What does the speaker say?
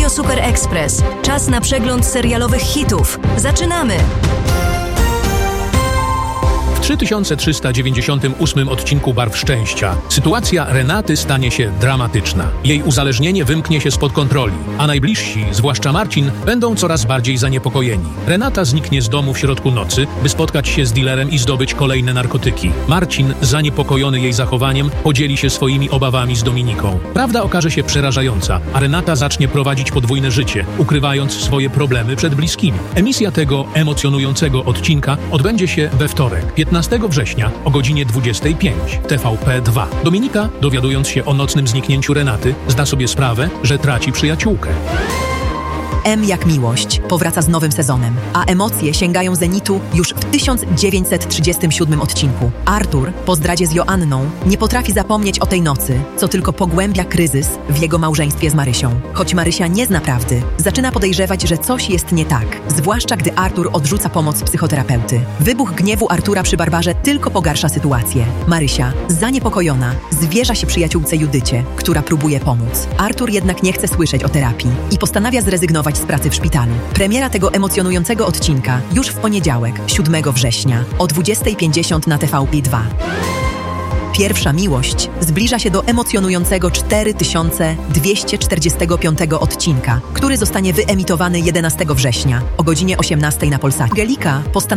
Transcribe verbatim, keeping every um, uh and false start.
Angelika Super Express. Czas na przegląd serialowych hitów. Zaczynamy! W trzy tysiące trzysta dziewięćdziesiątym ósmym odcinku Barw Szczęścia sytuacja Renaty stanie się dramatyczna. Jej uzależnienie wymknie się spod kontroli, a najbliżsi, zwłaszcza Marcin, będą coraz bardziej zaniepokojeni. Renata zniknie z domu w środku nocy, by spotkać się z dealerem i zdobyć kolejne narkotyki. Marcin, zaniepokojony jej zachowaniem, podzieli się swoimi obawami z Dominiką. Prawda okaże się przerażająca, a Renata zacznie prowadzić podwójne życie, ukrywając swoje problemy przed bliskimi. Emisja tego emocjonującego odcinka odbędzie się we wtorek, piętnastego września o godzinie dwudziestej piątej w T V P dwa. Dominika, dowiadując się o nocnym zniknięciu Renaty, zda sobie sprawę, że traci przyjaciółkę. M jak miłość powraca z nowym sezonem, a emocje sięgają zenitu już w tysiąc dziewięćset trzydziestym siódmym odcinku. Artur, po zdradzie z Joanną, nie potrafi zapomnieć o tej nocy, co tylko pogłębia kryzys w jego małżeństwie z Marysią. Choć Marysia nie zna prawdy, zaczyna podejrzewać, że coś jest nie tak, zwłaszcza gdy Artur odrzuca pomoc psychoterapeuty. Wybuch gniewu Artura przy Barbarze tylko pogarsza sytuację. Marysia, zaniepokojona, zwierza się przyjaciółce Judycie, która próbuje pomóc. Artur jednak nie chce słyszeć o terapii i postanawia zrezygnować z pracy w szpitalu. Premiera tego emocjonującego odcinka już w poniedziałek, siódmego września o dwudziestej pięćdziesiąt na T V P dwa. Pierwsza miłość zbliża się do emocjonującego cztery tysiące dwieście czterdziestego piątego odcinka, który zostanie wyemitowany jedenastego września o godzinie osiemnastej na Polsacie. Angelika postanowiła